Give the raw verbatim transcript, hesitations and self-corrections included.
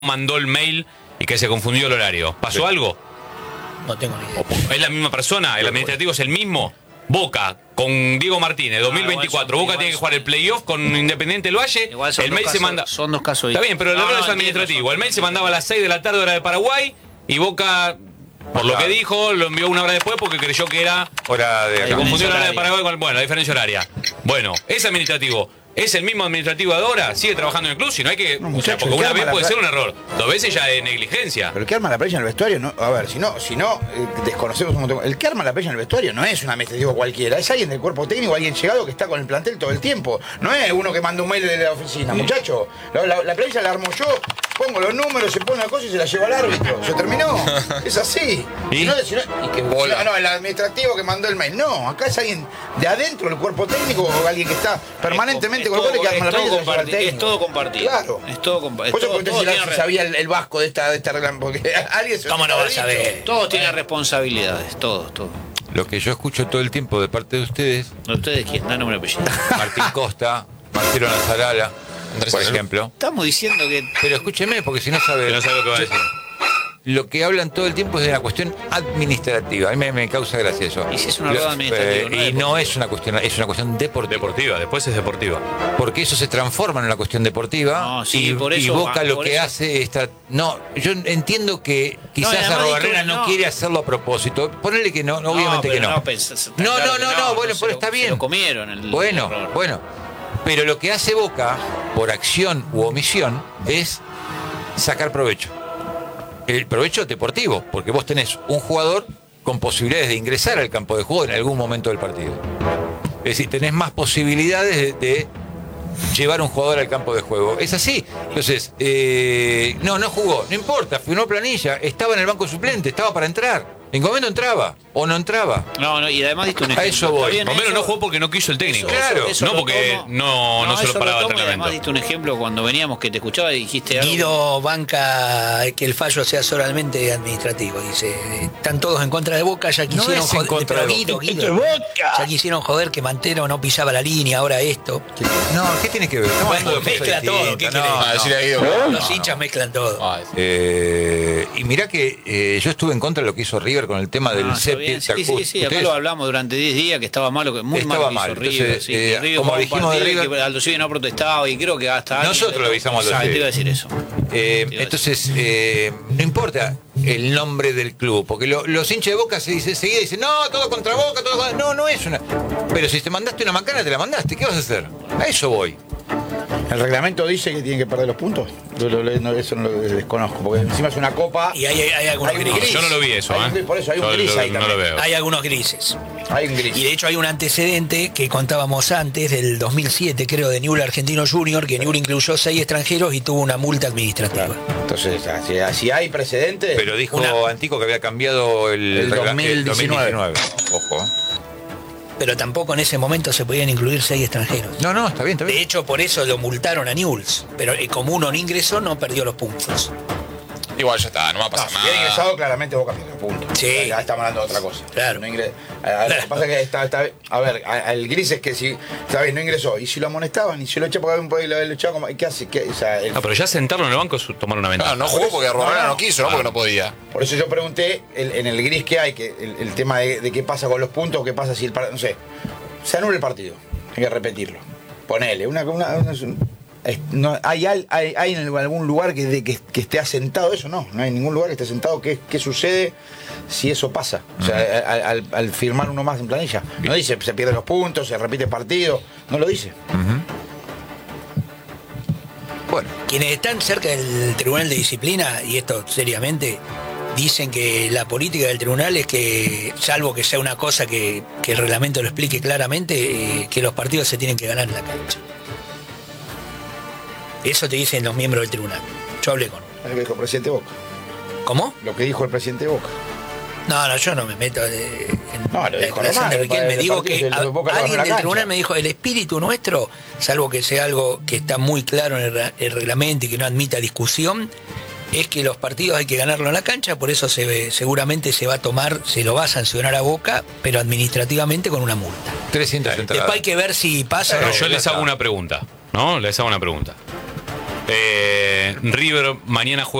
mandó el mail y que se confundió el horario. ¿Pasó sí. algo? No tengo ni idea. ¿Es la misma persona? ¿El administrativo es el mismo? Boca, con Diego Martínez, dos mil veinticuatro. Ah, Boca tiene que jugar el playoff con Independiente del Valle. El mail casos, se manda. Son dos casos. Está bien, pero el no, error no, es administrativo. Entiendo, el mail se mandaba a las seis de la tarde, hora de Paraguay, y Boca, por lo que dijo, lo envió una hora después porque creyó que era. Hora de. Se confundió la hora de Paraguay con. Bueno, la diferencia horaria. Bueno, es administrativo. ¿Es el mismo administrativo de ahora? ¿Sigue trabajando en el club? Si no hay que. No, muchacho, o sea, porque una vez puede ser un error, dos veces ya es negligencia. Pero el que arma la playa en el vestuario, no, a ver, si no, si no eh, desconocemos un montón. El que arma la playa en el vestuario no es un administrativo cualquiera, es alguien del cuerpo técnico, alguien llegado que está con el plantel todo el tiempo. No es uno que manda un mail de la oficina, muchacho. La, la, la playa la armo yo, pongo los números, se pone una cosa y se la lleva al árbitro. ¿Se terminó? Es así. ¿Y? Si no, si no, y que, si no, no, el administrativo que mandó el mail. No, acá es alguien de adentro del cuerpo técnico o alguien que está permanentemente con el que arma la playa. Es todo compartido. Claro. Es todo compartido. Por eso pregunté si la, sabía el, el vasco de esta, de esta regla, porque alguien se ¿Cómo no vas a saber? Todos tienen responsabilidades, todos, todos. Lo que yo escucho todo el tiempo de parte de ustedes. ¿De ustedes quién? Da nombre y apellido. Martín Costa, Marcelo Nazarala, por ejemplo. Estamos diciendo que. Pero escúcheme, porque si no sabe. Que no sabe lo que va a decir. Lo que hablan todo el tiempo es de la cuestión administrativa. A mí me, me causa gracia eso. Y si es una rueda administrativa. Eh, no y no es una cuestión, es una cuestión deportiva. Deportiva, después es deportiva. Porque eso se transforma en una cuestión deportiva. No, sí, y, por eso, y Boca ah, lo por que eso. hace es. No, yo entiendo que quizás no, Arrobarrena no, no quiere hacerlo a propósito. Ponele que no, no obviamente no, que no. No, pensás, no, claro no, no, no, no, bueno, no pero lo, está bien. Se lo comieron el, bueno, el error. bueno. Pero lo que hace Boca, por acción u omisión, es sacar provecho. El provecho deportivo, porque vos tenés un jugador con posibilidades de ingresar al campo de juego en algún momento del partido. Es decir, tenés más posibilidades de, de llevar un jugador al campo de juego. Es así. Entonces, eh, no, no jugó, no importa, firmó planilla, estaba en el banco suplente, estaba para entrar. En momento entraba o no entraba. No, no, y además diste un ejemplo. A eso voy. Por lo menos no jugó porque no quiso el técnico. Eso, claro, eso no porque tomo, no, no, no se lo paraba el entrenamiento. Además diste un ejemplo cuando veníamos que te escuchaba y dijiste algo. Guido banca que el fallo sea solamente administrativo. Dice, están todos en contra de Boca, ya quisieron no es en joder. contra Pero de Guido, Boca. Guido, Boca. Ya quisieron joder que Mantero no pisaba la línea, ahora esto. No, ¿qué tiene que ver? Bueno, mezcla todo. ¿Qué no, no, no, Guido, no, no, los no, hinchas no. mezclan todo. Eh, y mirá que eh, yo estuve en contra de lo que hizo River con el tema del ah, séptimo. Sí, sí, sí, acá lo hablamos durante diez días que estaba malo, que muy estaba mal que hizo mal. River. Entonces, Sí, eh, River como jugaba un dijimos de partido River, que Aldo Civi no protestaba y creo que hasta nosotros le avisamos a Aldo Civi. Te iba a decir eso. Eh, entonces, eh, no importa el nombre del club, porque lo, los hinchas de Boca se dice, seguida dicen, no, todo contra Boca, todo contra... No, no es una... Pero si te mandaste una macana, te la mandaste, ¿qué vas a hacer? A eso voy. ¿El reglamento dice que tienen que perder los puntos? Yo lo, no, eso no lo desconozco, porque encima es una copa. Y hay, hay algunos hay grises. gris. Yo no lo vi eso, hay, ¿eh? Por eso hay un yo gris lo, ahí no también. lo veo. Hay algunos grises. Hay un gris. Y de hecho hay un antecedente que contábamos antes, del dos mil siete, creo, de Newell's Argentino Junior, que Newell's incluyó seis extranjeros y tuvo una multa administrativa. Claro. Entonces, si, si hay precedentes. Pero dijo Una... Antico que había cambiado el, el dos mil diecinueve. Ojo. Pero tampoco en ese momento se podían incluir seis extranjeros. No, no, está bien, está bien. De hecho, por eso lo multaron a Newell's. Pero eh, como uno no ingresó, no perdió los puntos. Igual ya está, no va a pasar no, nada. Si hubiera ingresado, claramente Boca pierde puntos. Sí. Ya estamos hablando de otra cosa. Claro. No ingres... a, a, Lo que pasa es que está, está, a ver, a, el gris es que si, está bien, no ingresó. Y si lo amonestaban y si lo echaban porque un lo, lo echaban como, ¿qué hace? ¿Qué? O sea, el... No, pero ya sentarlo en el banco es tomar una ventaja. No, no jugó porque Arrobarena no, no, no quiso, no, no porque no podía. Por eso yo pregunté el, en el gris que hay, que el, el tema de, de qué pasa con los puntos, qué pasa si el partido, no sé, se anula el partido, hay que repetirlo. Ponele, una, una, una, una no, hay, hay, hay en algún lugar que, de, que, que esté asentado eso, no, no hay ningún lugar que esté asentado qué, qué sucede si eso pasa. O sea, uh-huh. al, al, al firmar uno más en planilla. No dice se pierden los puntos, se repite el partido, no lo dice. Uh-huh. Bueno, quienes están cerca del Tribunal de Disciplina, y esto seriamente, dicen que la política del tribunal es que, salvo que sea una cosa que, que el reglamento lo explique claramente, eh, que los partidos se tienen que ganar en la cancha. Eso te dicen los miembros del tribunal. Yo hablé con uno. Lo que dijo el presidente Boca. ¿Cómo? Lo que dijo el presidente Boca. No, no, yo no me meto de, en no, la declaración de Riquelme. Me digo que a, alguien del tribunal me dijo, el espíritu nuestro, salvo que sea algo que está muy claro en el, el reglamento y que no admita discusión, es que los partidos hay que ganarlo en la cancha, por eso se, seguramente se va a tomar, se lo va a sancionar a Boca, pero administrativamente con una multa. trescientas entradas. Después hay que ver si pasa. Pero yo les hago una pregunta, ¿no? Les hago una pregunta. Eh, River mañana juega